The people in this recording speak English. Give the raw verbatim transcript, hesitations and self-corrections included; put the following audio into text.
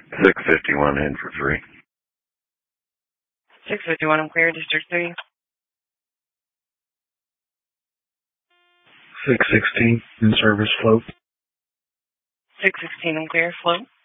six fifty-one in for three. six fifty-one, I'm clear, District three. six sixteen, in service float. six sixteen, I'm clear, float.